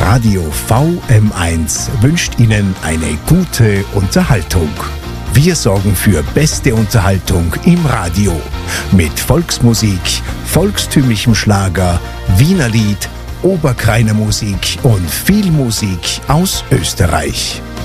Radio VM1 wünscht Ihnen eine gute Unterhaltung. Wir sorgen für beste Unterhaltung im Radio mit Volksmusik, volkstümlichem Schlager, Wiener Lied, Oberkreiner Musik und viel Musik aus Österreich.